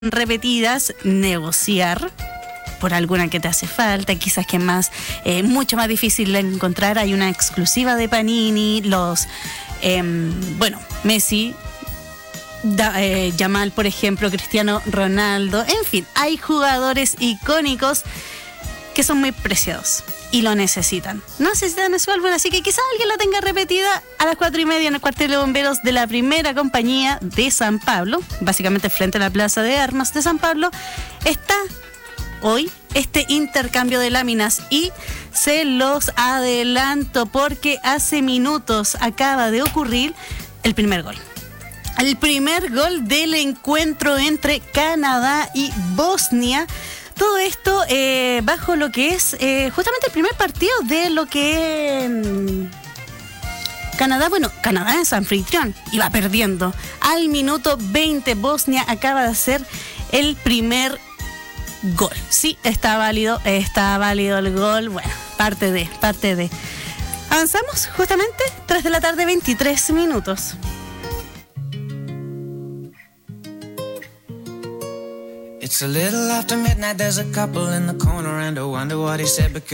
repetidas, negociar por alguna que te hace falta, quizás que más, mucho más difícil de encontrar. Hay una exclusiva de Panini, Messi, Yamal, por ejemplo, Cristiano Ronaldo, en fin, hay jugadores icónicos que son muy preciados y lo necesitan. Necesitan su álbum, así que quizás alguien la tenga repetida a las 4:30 en el cuartel de bomberos de la primera compañía de San Pablo, básicamente frente a la Plaza de Armas de San Pablo. Está hoy este intercambio de láminas y se los adelanto porque hace minutos acaba de ocurrir el primer gol. El primer gol del encuentro entre Canadá y Bosnia. Todo esto bajo lo que es justamente el primer partido de lo que Canadá, Canadá es anfitrión y va perdiendo. Al minuto 20 Bosnia acaba de hacer el primer gol. Sí, está válido el gol. Bueno, parte de. Avanzamos justamente 3 de la tarde, 23 minutos. It's a little after midnight, there's a couple in the corner and I wonder what he said because